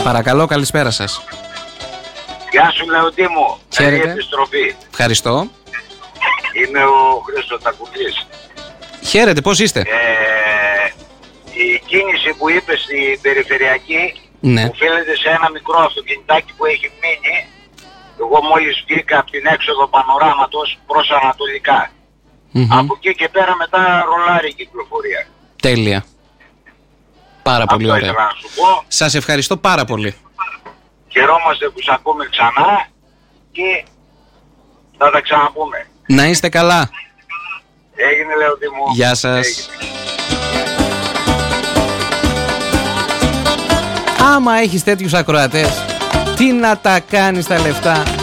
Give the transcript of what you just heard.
Παρακαλώ, καλησπέρα σας. Γεια σου Λεοντή μου. Χαίρετε. Καλή επιστροφή. Ευχαριστώ. Είμαι ο Χρήστος Τακουκλής. Χαίρετε, πώς είστε? Η κίνηση που είπε στην περιφερειακή Ναι. οφείλεται σε ένα μικρό αυτοκινητάκι που έχει μείνει. Εγώ μόλις βγήκα από την έξοδο πανοράματος προς ανατολικά. Από εκεί και πέρα μετά ρολάρει η κυκλοφορία. Τέλεια. Πάρα πολύ Αυτό ωραία. ήθελα να σου πω. Σας ευχαριστώ πάρα πολύ. Χαιρόμαστε που σε ακούμε ξανά και θα τα ξαναπούμε. Να είστε καλά. Έγινε Λεοντή μου. Γεια σας. Έγινε. Άμα έχεις τέτοιους ακροατές, τι να τα κάνεις τα λεφτά?